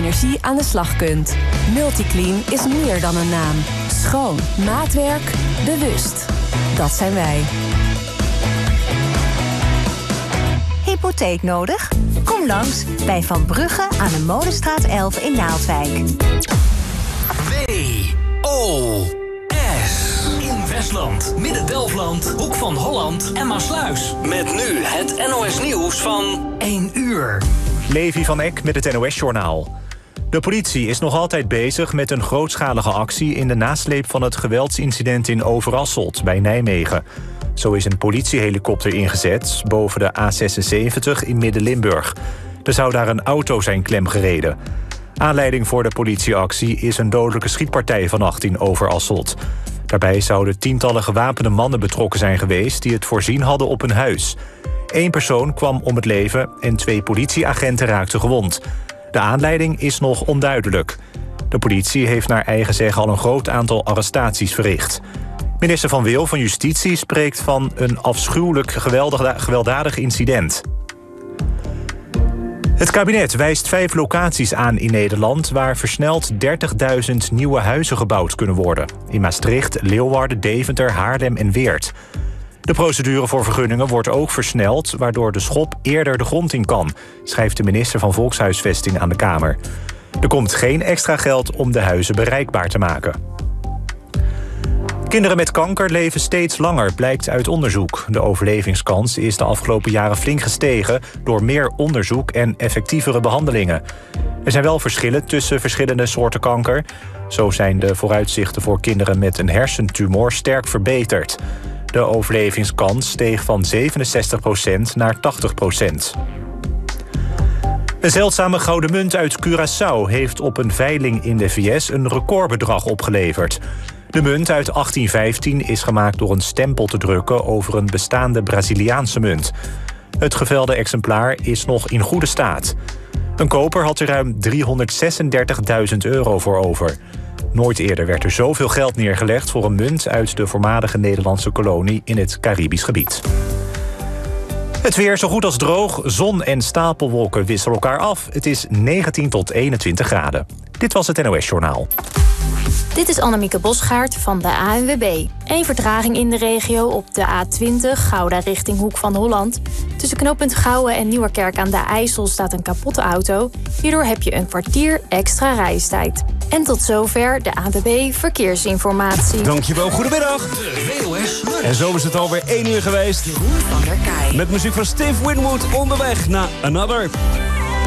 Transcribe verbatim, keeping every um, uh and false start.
energie aan de slag kunt. Multiclean is meer dan een naam. Schoon, maatwerk, bewust. Dat zijn wij. Hypotheek nodig? Kom langs bij Van Brugge aan de Molenstraat elf in Naaldwijk. W O S in Westland, Midden-Delfland, Hoek van Holland en Maasluis. Met nu het N O S Nieuws van één uur. Levi van Eck met het N O S-journaal. De politie is nog altijd bezig met een grootschalige actie in de nasleep van het geweldsincident in Overasselt bij Nijmegen. Zo is een politiehelikopter ingezet boven de A zesenzeventig in Midden-Limburg. Er zou daar een auto zijn klemgereden. Aanleiding voor de politieactie is een dodelijke schietpartij vannacht in Overasselt. Daarbij zouden tientallen gewapende mannen betrokken zijn geweest die het voorzien hadden op een huis. Eén persoon kwam om het leven en twee politieagenten raakten gewond. De aanleiding is nog onduidelijk. De politie heeft naar eigen zeggen al een groot aantal arrestaties verricht. Minister Van Wil van Justitie spreekt van een afschuwelijk geweldig, gewelddadig incident. Het kabinet wijst vijf locaties aan in Nederland waar versneld dertigduizend nieuwe huizen gebouwd kunnen worden. In Maastricht, Leeuwarden, Deventer, Haarlem en Weert. De procedure voor vergunningen wordt ook versneld, waardoor de schop eerder de grond in kan, schrijft de minister van Volkshuisvesting aan de Kamer. Er komt geen extra geld om de huizen bereikbaar te maken. Kinderen met kanker leven steeds langer, blijkt uit onderzoek. De overlevingskans is de afgelopen jaren flink gestegen door meer onderzoek en effectievere behandelingen. Er zijn wel verschillen tussen verschillende soorten kanker. Zo zijn de vooruitzichten voor kinderen met een hersentumor sterk verbeterd. De overlevingskans steeg van zevenenzestig procent naar tachtig procent. Een zeldzame gouden munt uit Curaçao heeft op een veiling in de V S een recordbedrag opgeleverd. De munt uit achttien vijftien is gemaakt door een stempel te drukken over een bestaande Braziliaanse munt. Het gevelde exemplaar is nog in goede staat. Een koper had er ruim driehonderdzesendertigduizend euro voor over. Nooit eerder werd er zoveel geld neergelegd voor een munt uit de voormalige Nederlandse kolonie in het Caribisch gebied. Het weer zo goed als droog, zon en stapelwolken wisselen elkaar af. Het is negentien tot eenentwintig graden. Dit was het N O S-journaal. Dit is Annemieke Bosgaard van de A N W B. Eén vertraging in de regio op de A twintig, Gouda richting Hoek van Holland. Tussen knooppunt Gouwen en Nieuwerkerk aan de IJssel staat een kapotte auto. Hierdoor heb je een kwartier extra reistijd. En tot zover de A N W B Verkeersinformatie. Dankjewel, goedemiddag. De W O S En zo is het alweer één uur geweest. Jeroen van der Kaai. Met muziek van Steve Winwood onderweg naar Another.